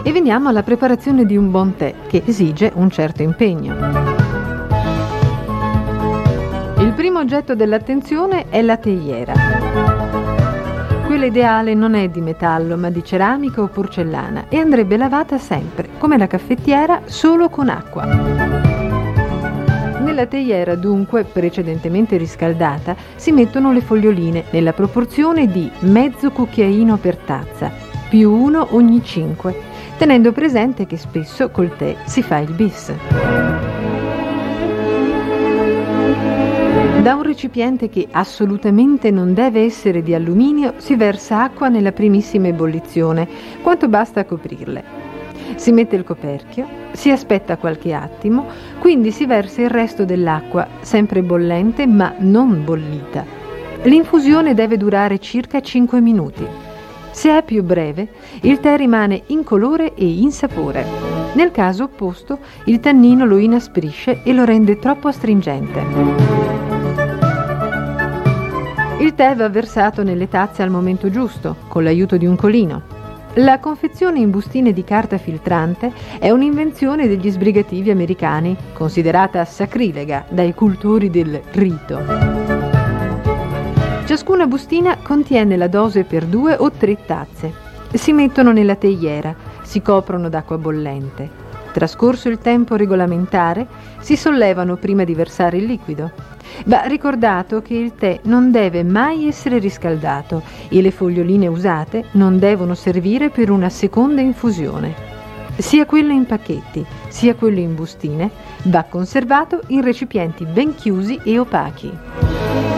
E veniamo alla preparazione di un buon tè, che esige un certo impegno. Il primo oggetto dell'attenzione è la teiera. Quella ideale non è di metallo, ma di ceramica o porcellana e andrebbe lavata sempre, come la caffettiera, solo con acqua. Nella teiera, dunque, precedentemente riscaldata, si mettono le foglioline nella proporzione di mezzo cucchiaino per tazza, più 1 ogni 5, tenendo presente che spesso col tè si fa il bis. Da un recipiente che assolutamente non deve essere di alluminio si versa acqua nella primissima ebollizione, quanto basta a coprirle. Si mette il coperchio, si aspetta qualche attimo, quindi si versa il resto dell'acqua, sempre bollente ma non bollita. L'infusione deve durare circa 5 minuti. Se è più breve, il tè rimane incolore e insapore. Nel caso opposto, il tannino lo inasprisce e lo rende troppo astringente. Il tè va versato nelle tazze al momento giusto, con l'aiuto di un colino. La confezione in bustine di carta filtrante è un'invenzione degli sbrigativi americani, considerata sacrilega dai cultori del rito. Ciascuna bustina contiene la dose per 2 o 3 tazze. Si mettono nella teiera, si coprono d'acqua bollente. Trascorso il tempo regolamentare, si sollevano prima di versare il liquido. Va ricordato che il tè non deve mai essere riscaldato e le foglioline usate non devono servire per una seconda infusione. Sia quello in pacchetti, sia quello in bustine, va conservato in recipienti ben chiusi e opachi.